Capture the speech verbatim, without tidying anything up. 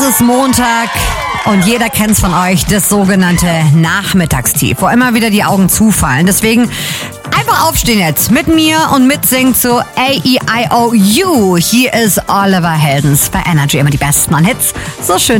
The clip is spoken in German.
ist Montag und jeder kennt's von euch, das sogenannte Nachmittagstief, wo immer wieder die Augen zufallen. Deswegen einfach aufstehen jetzt mit mir und mitsingen zu A E I O U. Hier ist Oliver Heldens bei Energy, immer die besten an Hits. So schön.